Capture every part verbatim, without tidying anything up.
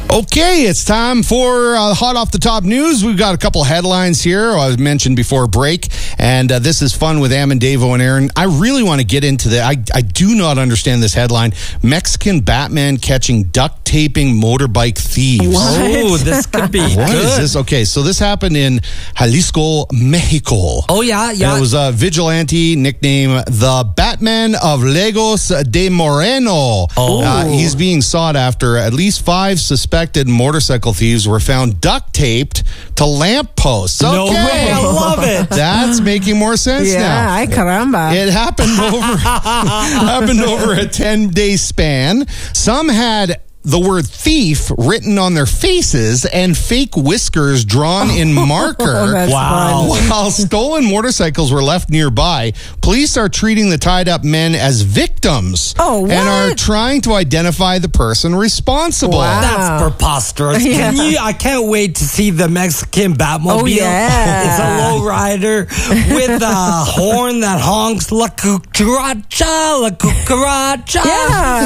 Okay, it's time for uh, Hot Off the Top News. We've got a couple headlines here I mentioned before break, and uh, this is fun with Am and Davo and Aaron. I really want to get into the. I, I do not understand this headline. Mexican Batman catching duct taping motorbike thieves. What? Oh, this could be What good. is this? Okay, so this happened in Jalisco, Mexico. Oh, yeah, yeah. And it was a vigilante nicknamed the Batman of Lagos de Moreno. Oh. Uh, he's being sought after. At least five suspected motorcycle thieves were found duct taped to lampposts. Okay. No way, I love it. That's making more sense Yeah, now. ay caramba. It happened over happened over a ten-day span. Some had the word thief written on their faces and fake whiskers drawn in marker. Oh, that's Wow. fun. While stolen motorcycles were left nearby, police are treating the tied-up men as victims Oh, and are what? trying to identify the person responsible. Wow. That's preposterous. Yeah. Can you? I can't wait to see the Mexican Batmobile. Oh, yeah. It's a lowrider with a horn that honks La Cucaracha, La Cucaracha. Yeah,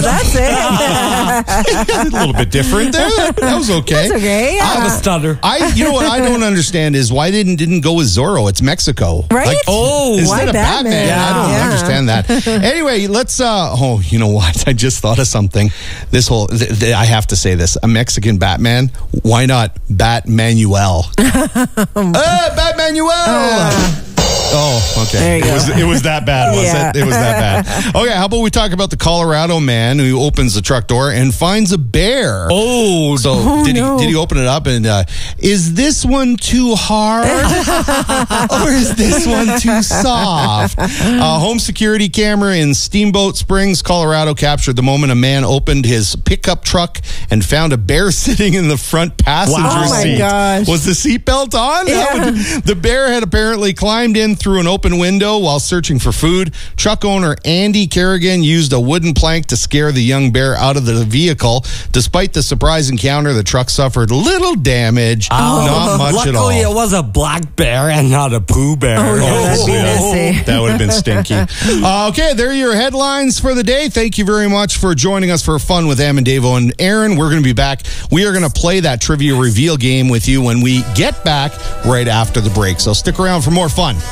that's it. A little bit different there. That was okay. That's okay, yeah. I have a stutter. I, you know what I don't understand is why they didn't didn't go with Zorro. It's Mexico, Right? Like, Oh, instead why of Batman? Batman? I don't Yeah. understand that. Anyway, let's. uh Oh, you know what? I just thought of something. This whole. Th- th- I have to say this. A Mexican Batman. Why not Batmanuel? uh, Batmanuel. Oh, okay. There you it go. was it was that bad, was Yeah. it? It was that bad. Okay, how about we talk about the Colorado man who opens the truck door and finds a bear? Oh, So Oh, did no. he did he open it up and uh, is this one too hard or is this one too soft? A home security camera in Steamboat Springs, Colorado captured the moment a man opened his pickup truck and found a bear sitting in the front passenger Wow. Oh, my seat. gosh. Was the seatbelt on? That Yeah. would- the bear had apparently climbed in through an open window while searching for food. Truck owner Andy Kerrigan used a wooden plank to scare the young bear out of the vehicle. Despite the surprise encounter, the truck suffered little damage, not much Luckily, at all. it was a black bear and not a Pooh Bear. Oh, yeah, that'd be messy. That would have been stinky. Uh, okay, there are your headlines for the day. Thank you very much for joining us for fun with Am and Davo and Aaron. We're going to be back. We are going to play that trivia reveal game with you when we get back right after the break. So stick around for more fun.